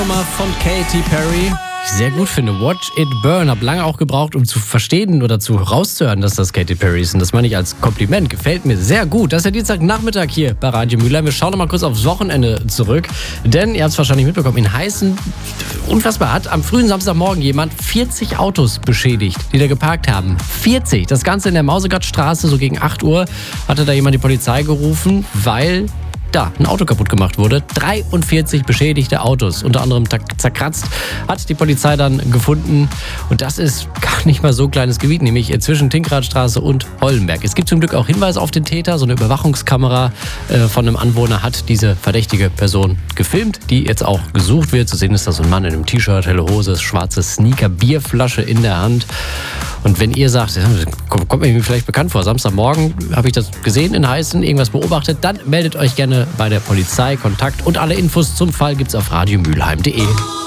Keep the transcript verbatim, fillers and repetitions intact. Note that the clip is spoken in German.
Nummer von Katy Perry. Ich sehr gut finde. Watch It Burn. Hab lange auch gebraucht, um zu verstehen oder zu rauszuhören, dass das Katy Perry ist. Und das meine ich als Kompliment. Gefällt mir sehr gut. Das ist der Dienstagnachmittag hier bei Radio Mülheim. Wir schauen noch mal kurz aufs Wochenende zurück. Denn, ihr habt es wahrscheinlich mitbekommen, in Heißen, unfassbar, hat am frühen Samstagmorgen jemand vierzig Autos beschädigt, die da geparkt haben. vierzig. Das Ganze in der Mausegattstraße, so gegen acht Uhr, hatte da jemand die Polizei gerufen, weil da ein Auto kaputt gemacht wurde. dreiundvierzig beschädigte Autos, unter anderem zerkratzt, hat die Polizei dann gefunden. Und das ist gar nicht mal so ein kleines Gebiet, nämlich zwischen Tinkradstraße und Hollenberg. Es gibt zum Glück auch Hinweise auf den Täter. So eine Überwachungskamera äh, von einem Anwohner hat diese verdächtige Person gefilmt, die jetzt auch gesucht wird. Zu sehen ist da so ein Mann in einem T-Shirt, helle Hose, schwarze Sneaker, Bierflasche in der Hand. Und wenn ihr sagt, kommt mir vielleicht bekannt vor, Samstagmorgen habe ich das gesehen in Heißen, irgendwas beobachtet, dann meldet euch gerne bei der Polizei. Kontakt und alle Infos zum Fall gibt's auf radiomülheim punkt de.